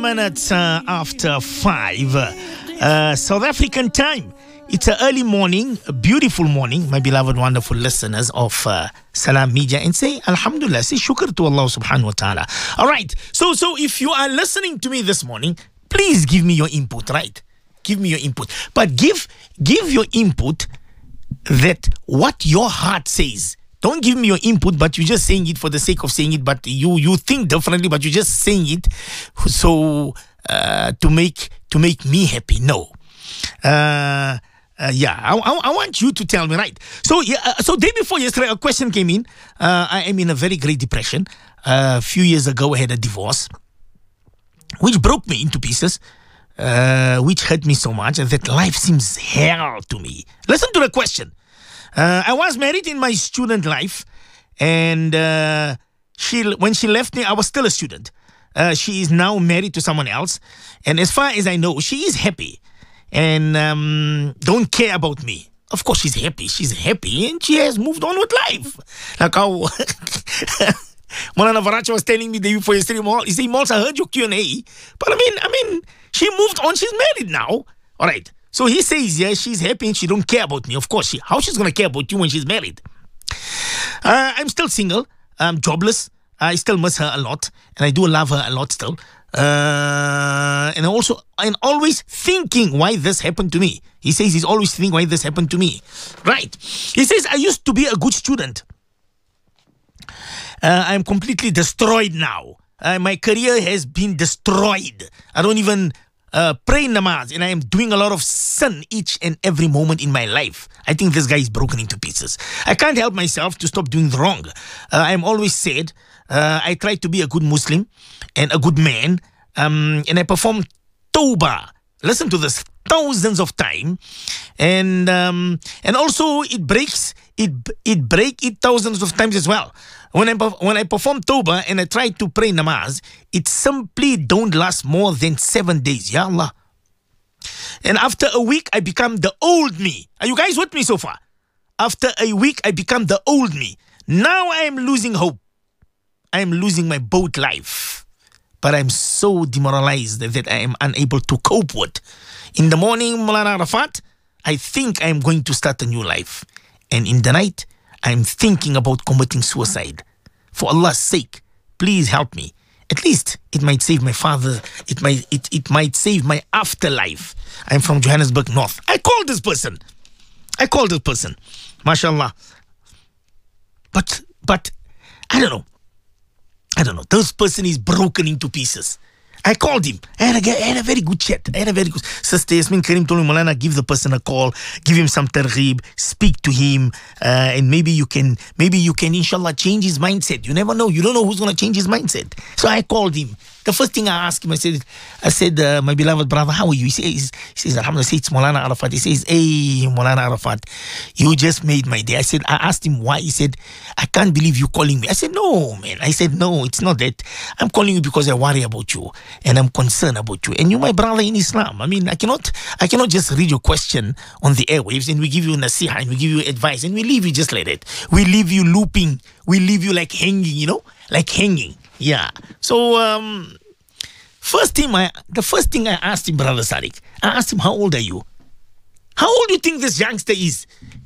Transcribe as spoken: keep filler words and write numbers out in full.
minutes uh, after five, uh, South African time. It's an early morning, a beautiful morning, my beloved, wonderful listeners of uh, Salam Media, and say Alhamdulillah, say shukr to Allah subhanahu wa ta'ala. All right, so so if you are listening to me this morning, please give me your input, right? Give me your input. But give give your input that what your heart says. Don't give me your input, but you're just saying it for the sake of saying it, but you you think differently, but you're just saying it so uh, to make to make me happy. No. Uh, uh, yeah, I, I, I want you to tell me, right? So, yeah, uh, so day before yesterday, a question came in. Uh, I am in a very great depression. Uh, a few years ago, I had a divorce, which broke me into pieces, uh, which hurt me so much that life seems hell to me. Listen to the question. Uh, I was married in my student life, and uh, she when she left me, I was still a student. Uh, she is now married to someone else, and as far as I know, she is happy and um, don't care about me. Of course, she's happy. She's happy, and she has moved on with life. Like how Malana Varacha was telling me the day before yesterday, he said, Mols, I heard your Q and A, but I mean, I mean, she moved on. She's married now. All right. So he says, yeah, she's happy and she don't care about me. Of course, she, how she's going to care about you when she's married? Uh, I'm still single. I'm jobless. I still miss her a lot. And I do love her a lot still. Uh, and also, I'm always thinking why this happened to me. He says he's always thinking why this happened to me. Right. He says, I used to be a good student. Uh, I'm completely destroyed now. Uh, my career has been destroyed. I don't even... Uh, pray namaz, and I am doing a lot of sin each and every moment in my life. I think this guy is broken into pieces. I can't help myself to stop doing wrong. Uh, I'm always sad. Uh, I try to be a good Muslim and a good man, um, and I perform tawbah. Listen to this, thousands of times, and um, and also it breaks it it break it thousands of times as well. When I when I perform tawbah and I try to pray namaz, it simply don't last more than seven days. Ya Allah. And after a week, I become the old me. Are you guys with me so far? After a week, I become the old me. Now I am losing hope. I am losing my boat life. But I'm so demoralized that I am unable to cope with. In the morning, Maulana Arafat, I think I am going to start a new life. And in the night, I'm thinking about committing suicide. For Allah's sake, please help me. At least it might save my father. It might it, it might save my afterlife. I'm from Johannesburg North. I called this person. I called this person. MashaAllah. But but I don't know. I don't know. This person is broken into pieces. I called him. I had, a, I had a very good chat. I had a very good... Sister Yasmin Karim told me, Maulana, give the person a call, give him some targheeb, speak to him, uh, and maybe you can, maybe you can, inshallah, change his mindset. You never know. You don't know who's going to change his mindset. So I called him. The first thing I asked him, I said, I said, uh, my beloved brother, how are you? He says, he says, Alhamdulillah, say it's Maulana Arafat. He says, hey, Maulana Arafat, you just made my day. I said, I asked him why. He said, I can't believe you calling me. I said, no, man. I said, no, it's not that. I'm calling you because I worry about you and I'm concerned about you. And you're my brother in Islam. I mean, I cannot, I cannot just read your question on the airwaves and we give you nasiha and we give you advice and we leave you just like that. We leave you looping. We leave you like hanging, you know, like hanging. Yeah. So, um, first thing I, the first thing I asked him, Brother Sadiq, I asked him, how old are you? How old do you think this youngster is?